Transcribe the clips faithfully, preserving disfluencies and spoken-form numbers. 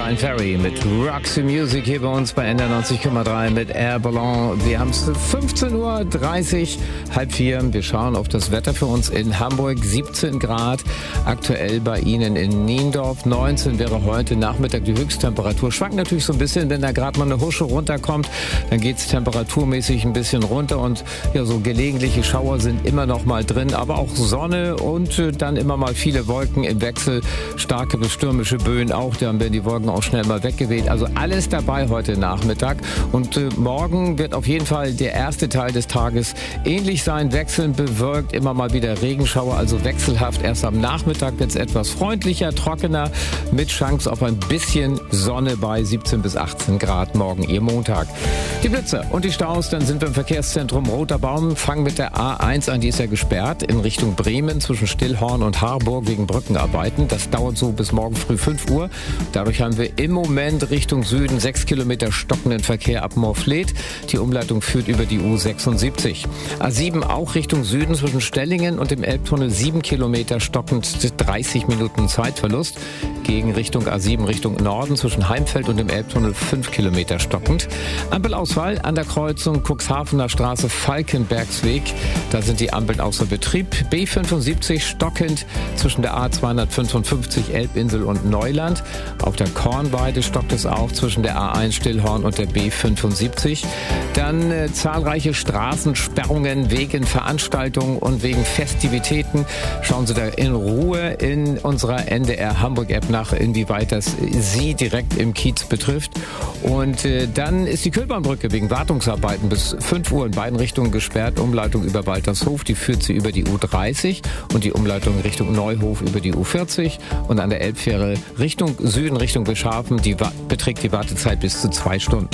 Brian Ferry mit Roxy Music hier bei uns bei N D R neunzig Komma drei mit Air Ballon. Wir haben es fünfzehn Uhr dreißig, halb vier. Wir schauen auf das Wetter für uns in Hamburg. siebzehn Grad, aktuell bei Ihnen in Niendorf. neunzehn wäre heute Nachmittag die Höchsttemperatur. Schwankt natürlich so ein bisschen, wenn da gerade mal eine Husche runterkommt. Dann geht es temperaturmäßig ein bisschen runter und ja, so gelegentliche Schauer sind immer noch mal drin. Aber auch Sonne und äh, dann immer mal viele Wolken im Wechsel. Starke bis stürmische Böen auch. Dann werden die Wolken auch schnell mal weggeweht. Also alles dabei heute Nachmittag. Und äh, morgen wird auf jeden Fall der erste Teil des Tages ähnlich sein. Wechselnd bewölkt, immer mal wieder Regenschauer, also wechselhaft. Erst am Nachmittag wird es etwas freundlicher, trockener, mit Chance auf ein bisschen Sonne bei siebzehn bis achtzehn Grad morgen, ihr Montag. Die Blitze und die Staus, dann sind wir im Verkehrszentrum Roter Baum, fangen mit der A eins an, die ist ja gesperrt, in Richtung Bremen zwischen Stillhorn und Harburg wegen Brückenarbeiten. Das dauert so bis morgen früh fünf Uhr. Dadurch haben wir im Moment Richtung Süden sechs Kilometer stockenden Verkehr ab Morfleet. Die Umleitung führt über die U sechsundsiebzig. A sieben auch Richtung Süden zwischen Stellingen und dem Elbtunnel sieben Kilometer stockend, dreißig Minuten Zeitverlust. Gegen Richtung A sieben Richtung Norden zwischen Heimfeld und dem Elbtunnel fünf Kilometer stockend. Ampelausfall an der Kreuzung Cuxhavener Straße Falkenbergsweg. Da sind die Ampeln außer Betrieb. B fünfundsiebzig stockend zwischen der A zweihundertfünfundfünfzig Elbinsel und Neuland. Auf der Kornweide stockt es auch zwischen der A eins Stillhorn und der B fünfundsiebzig. Dann äh, zahlreiche Straßensperrungen wegen Veranstaltungen und wegen Festivitäten. Schauen Sie da in Ruhe in unserer N D R Hamburg-App nach, inwieweit das Sie direkt im Kiez betrifft. Und äh, dann ist die Kühlbahnbrücke wegen Wartungsarbeiten bis fünf Uhr in beiden Richtungen gesperrt. Umleitung über Waltershof, die führt sie über die U dreißig und die Umleitung Richtung Neuhof über die U vierzig. Und an der Elbfähre Richtung Süden, Richtung Bischhafen, die beträgt die Wartezeit bis zu zwei Stunden.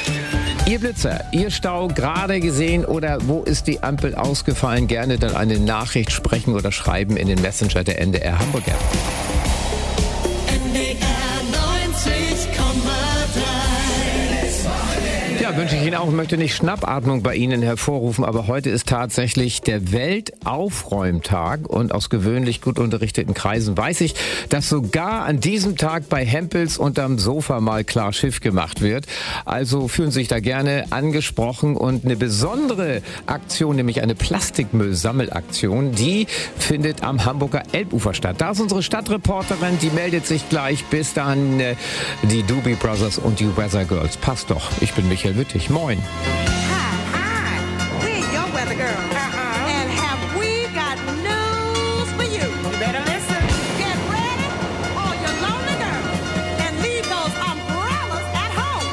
Ihr Blitzer, Ihr Stau gerade gesehen oder wo ist die Ampel ausgefallen? Gerne dann eine Nachricht sprechen oder schreiben in den Messenger der N D R Hamburg App. N D R neunzig Komma drei. Ja, wünsche ich Ihnen auch. Ich möchte nicht Schnappatmung bei Ihnen hervorrufen, aber heute ist tatsächlich der Weltaufräumtag und aus gewöhnlich gut unterrichteten Kreisen weiß ich, dass sogar an diesem Tag bei Hempels unterm Sofa mal klar Schiff gemacht wird. Also fühlen Sie sich da gerne angesprochen und eine besondere Aktion, nämlich eine Plastikmüllsammelaktion, die findet am Hamburger Elbufer statt. Da ist unsere Stadtreporterin, die meldet sich gleich. Bis dann äh, die Doobie Brothers und die Weather Girls. Passt doch. Ich bin Michael Wittig. Moin.